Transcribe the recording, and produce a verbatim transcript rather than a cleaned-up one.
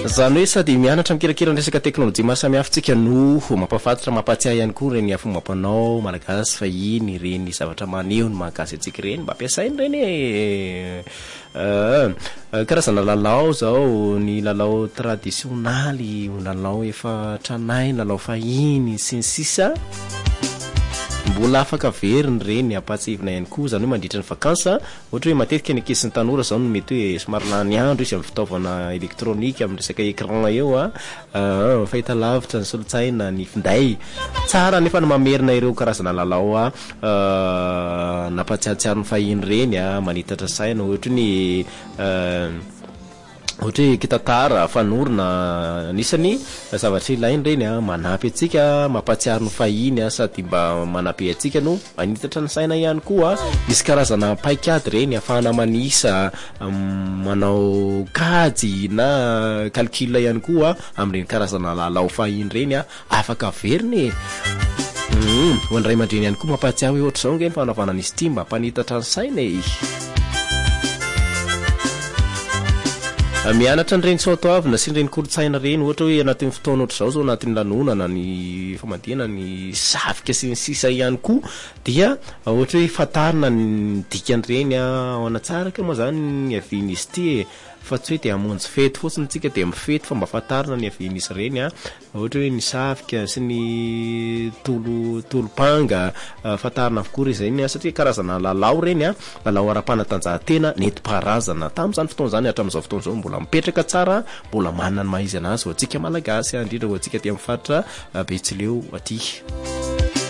Zany hoe sady mianatra mikirakira ny resaka teknôlôjia maro samihafa tsika no mampafantatra mampatsiahy ihany koa reny fomba ampanao malagasy fahiny reny zavatra maneho ny mahakasy antsika reny mba ampiasainy reny e karazana lalao zao ny lalao tradisionaly lalao efa tranainy lalao fahiny sy ny sisa mbola afaka veriny reny apatsivina ihany koa zany hoe mandritra ny vakansa ohatra hoe matetika ny ankizy sy ny tanora zao no mety hoe somary lany andro izy amin'ny fitaovana elektrônika amin'ny resaka écran eo a fahitalavitra ny solotsaina ny finday tsara nefa ny mamerina ireo karazana lalao a nampatsiatsiaro ny fahiny reny a manitatra saina ohatra ny ohatra hoe kitatara fanorona anisany zavatra ilainy reny a manampy atsika mampatsiaro ny fahiny a sady mba manampy atsika no manitatra ny saina ihany koa misy karazana paikady reny afahana manisa manao kajy na calcul ihany koa amin'ireny karazana lalao fahiny reny a afaka veriny ho andray aman-dreny ihany koa mampatsiaho hoe ohatra zao nge ny fanaovana nisy ty mba mpanitatra ny saina e mianatra nireny soatoavina sy nireny kolotsaina reny ohatra hoe anatin'ny fotoana ohatra zao zao anatin'ny lanonana ny famadihana ny safika sy ny sisa ihany koa dia ohatra hoe fatarina ny dikan'ireny ao anatsaraka moa zany ny avian'izy ty e fa tsy hoe dia hamonjy fety fotsiny tsika dia mifety fa mba fatarina ny avian'izy reny a ohatra hoe ny safika sy ny tolo tolopanga fatarina avokoa izy reny satria karazana lalao reny a lalao ara-panatanjahantena nentim-paharazana tamin'izany fotoana zany hatramin'izao fotoana zao mbola mipetraka tsara mbola manana ny maha izy anazy ho antsika malagasy indrindra ho antsika aty amin'ny faritra Betsileo aty